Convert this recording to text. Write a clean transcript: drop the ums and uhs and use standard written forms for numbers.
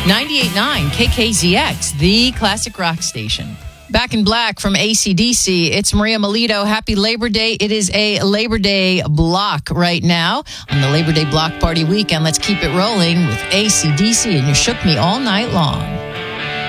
98.9 KKZX, the classic rock station. Back in black from AC/DC, it's Maria Melito. Happy Labor Day. It is a Labor Day block right now on the Labor Day block party weekend. Let's keep it rolling with AC/DC and You Shook Me All Night Long.